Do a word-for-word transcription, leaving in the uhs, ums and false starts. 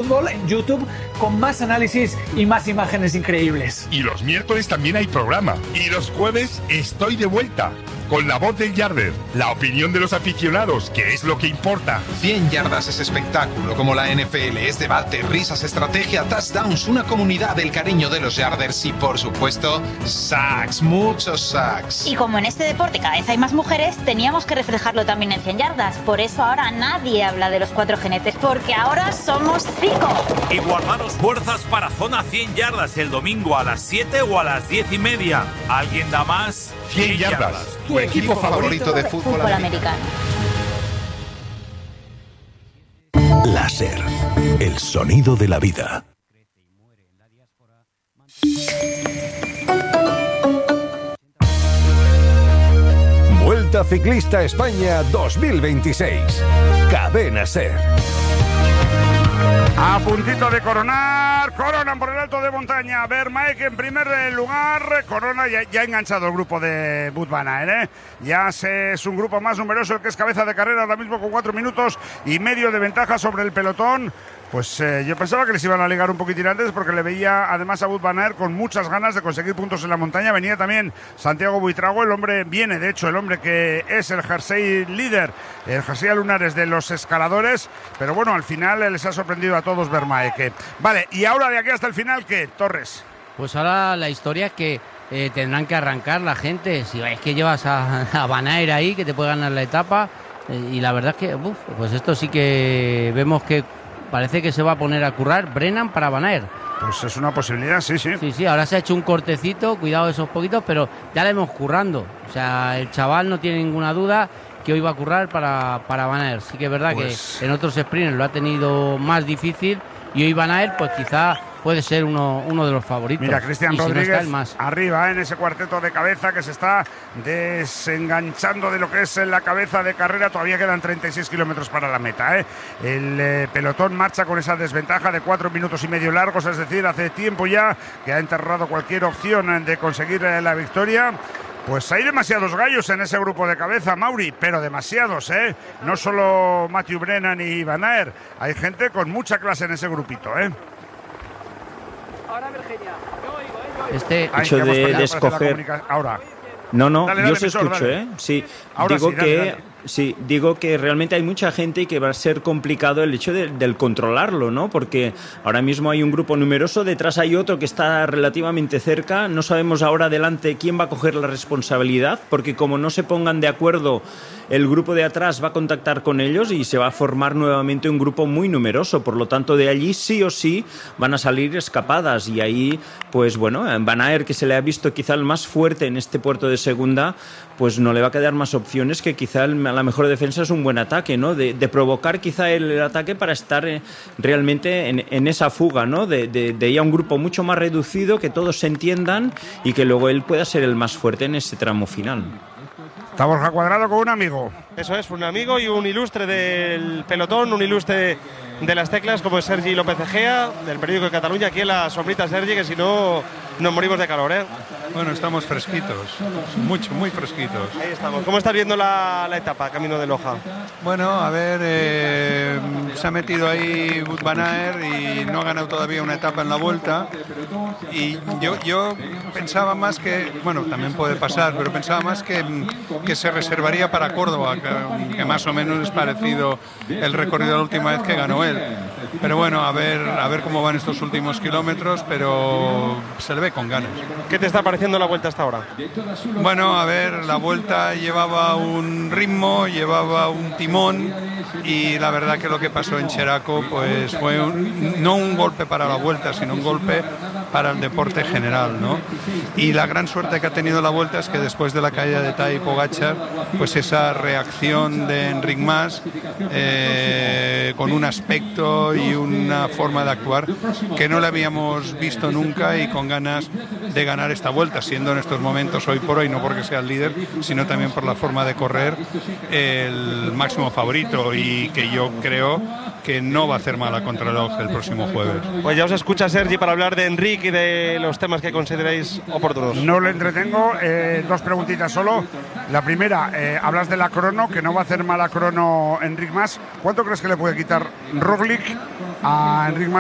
fútbol en YouTube con más análisis y más imágenes increíbles. Y los miércoles también hay programa. Y los jueves estoy de vuelta con La Voz del Yarder, la opinión de los aficionados, que es lo que importa. cien yardas es espectáculo, como la N F L, es debate, risas, estrategia, touchdowns, una comunidad, del cariño de los Yarders y, por supuesto, sacks, muchos sacks. Y como en este deporte cada vez hay más mujeres, teníamos que reflejarlo también en cien yardas. Por eso ahora nadie habla de los cuatro jinetes, porque ahora somos cinco. Y guardaros fuerzas para Zona cien yardas el domingo a las siete o a las diez y media. ¿Alguien da más? cien yardas. Tu equipo favorito de fútbol, Fútbol americano. Láser, el sonido de la vida. Vuelta Ciclista España dos mil veintiséis. Cadena SER. A puntito de coronar, coronan por el alto de montaña. Vermaek en primer lugar, corona, ya, ya ha enganchado el grupo de Wout van Aert, ¿eh? Ya se, es un grupo más numeroso, el que es cabeza de carrera ahora mismo con cuatro minutos y medio de ventaja sobre el pelotón. Pues eh, yo pensaba que les iban a ligar un poquitín antes, porque le veía además a Wout van Aert con muchas ganas de conseguir puntos en la montaña. Venía también Santiago Buitrago, el hombre viene, de hecho, el hombre que es el jersey líder, el jersey a lunares de los escaladores, pero bueno, al final les ha sorprendido a todos Vermaek. Vale, y ahora de aquí hasta el final, ¿qué, Torres? Pues ahora la historia es que eh, tendrán que arrancar la gente. Si es que llevas a, a Van Aert ahí, que te puede ganar la etapa, eh, y la verdad es que, uf, pues esto sí que vemos que parece que se va a poner a currar Brennan para Van Aert. Pues es una posibilidad, sí, sí. Sí, sí, ahora se ha hecho un cortecito, cuidado esos poquitos, pero ya le hemos currando. O sea, el chaval no tiene ninguna duda que hoy va a currar para, para Van Aert. Sí que es verdad pues... que en otros sprints lo ha tenido más difícil y hoy Van Aert pues quizá puede ser uno, uno de los favoritos. Mira, Cristian Rodríguez si no está, más. arriba en ese cuarteto de cabeza que se está desenganchando de lo que es la cabeza de carrera. Todavía quedan treinta y seis kilómetros para la meta, ¿eh? El eh, pelotón marcha con esa desventaja de cuatro minutos y medio largos, es decir, hace tiempo ya que ha enterrado cualquier opción de conseguir eh, la victoria. Pues hay demasiados gallos en ese grupo de cabeza, Mauri, pero demasiados, ¿eh? No solo Matthew Brennan y Van Aert, hay gente con mucha clase en ese grupito, ¿eh? Ahora Virginia, yo oigo, ¿eh? Yo oigo. Este hecho de, de escoger... Ahora. No, no, dale, yo dale, os emisor, escucho, dale. ¿eh? Sí, ahora digo sí, dale, que... dale. Sí, digo que realmente hay mucha gente y que va a ser complicado el hecho de, del controlarlo, ¿no? Porque ahora mismo hay un grupo numeroso, detrás hay otro que está relativamente cerca, no sabemos ahora adelante quién va a coger la responsabilidad, porque como no se pongan de acuerdo, el grupo de atrás va a contactar con ellos y se va a formar nuevamente un grupo muy numeroso, por lo tanto de allí sí o sí van a salir escapadas y ahí, pues bueno, Van Aert, que se le ha visto quizá el más fuerte en este puerto de segunda, pues no le va a quedar más opciones que quizá el, la mejor defensa es un buen ataque, ¿no? De, de provocar quizá el, el ataque para estar eh, realmente en, en esa fuga, ¿no? De, de, de ir a un grupo mucho más reducido, que todos se entiendan y que luego él pueda ser el más fuerte en ese tramo final. Está Borja Cuadrado con un amigo. Eso es, un amigo y un ilustre del pelotón, un ilustre de las teclas como es Sergi López Egea, del periódico de Cataluña. Aquí en la sombrita, Sergi, que si no nos morimos de calor, ¿eh? Bueno, estamos fresquitos, mucho, muy fresquitos. Ahí estamos. ¿Cómo estás viendo la, la etapa, camino de Loja? Bueno, a ver, eh, se ha metido ahí Wout van Aert y no ha ganado todavía una etapa en la vuelta. Y yo, yo pensaba más que, bueno, también puede pasar, pero pensaba más que, que se reservaría para Córdoba, que, que más o menos es parecido el recorrido de la última vez que ganó él. Pero bueno, a ver, a ver cómo van estos últimos kilómetros, pero se le ve con ganas. ¿Qué te está pareciendo la vuelta hasta ahora? Bueno, a ver, la vuelta llevaba un ritmo, llevaba un timón y la verdad que lo que pasó en Cheraco pues fue un, no un golpe para la vuelta, sino un golpe para el deporte general, ¿no? Y la gran suerte que ha tenido la vuelta es que después de la caída de Tadej Pogačar, pues esa reacción de Enric Mas eh, con un aspecto y una forma de actuar que no la habíamos visto nunca y con ganas de ganar esta vuelta, siendo en estos momentos hoy por hoy, no porque sea el líder, sino también por la forma de correr, el máximo favorito y que yo creo que no va a hacer mala contrarreloj el próximo jueves. Pues ya os escucha Sergi para hablar de Enric y de los temas que consideráis oportunos. No le entretengo, eh, dos preguntitas solo. La primera, eh, hablas de la crono, que no va a hacer mala crono Enric Mas. ¿Cuánto crees que le puede quitar Roglic a Enric Mas